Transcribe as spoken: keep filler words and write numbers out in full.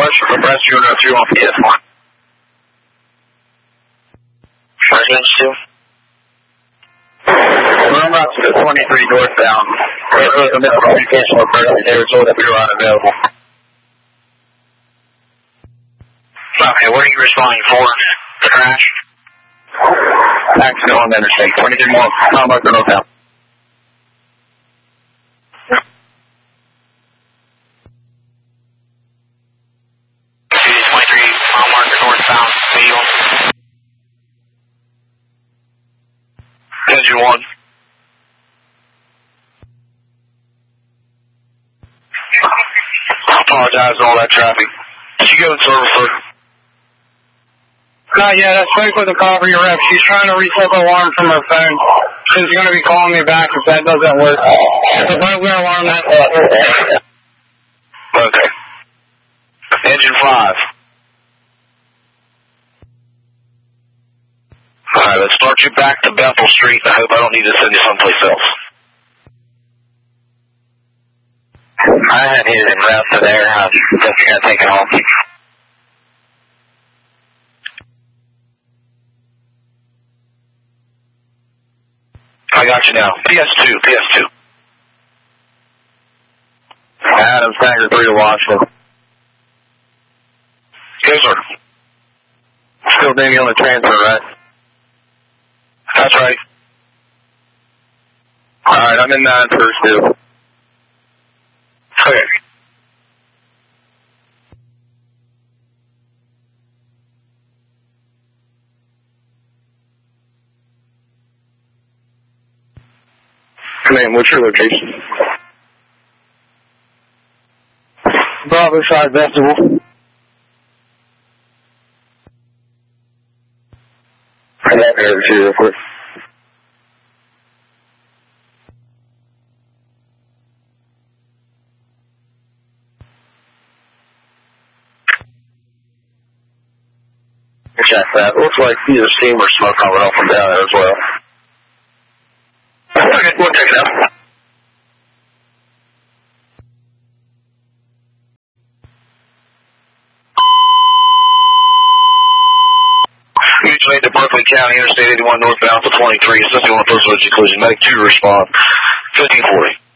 pressure from rescue and two on P S one. Residence two. We're about to twenty-three northbound. There was a miscommunication with Berkeley. They were told that we were unavailable. Okay, what are you responding for? The crash? Accident on the interstate. twenty-three more. Mile marker northbound. twenty-three mile marker northbound. Field. Engine one. I apologize for all that traffic. Did you go in service, sir? Not yet. I spoke with the call for your rep. She's trying to reset the alarm from her phone. She's going to be calling me back if that doesn't work. The boat will alarm that. Okay. Engine five. Alright, let's start you back to Bethel Street. I hope I don't need to send you someplace else. I had his en route to there. I just got taken off. I got you now. P S two, P S two. Adams, Tiger three to Washington. Yes, sir. Still Danny on the transfer, right? That's right. Alright, I'm in nine first two. Okay. Command, what's your location? Bravo Side Festival. I got there to you real quick. Check that. Looks like either steam or smoke coming up from down there as well. Okay, we'll take it out. Mutual aid to Berkeley County, Interstate eighty-one northbound to twenty-three. Assisting on a first collision. Medic two respond. fifteen forty.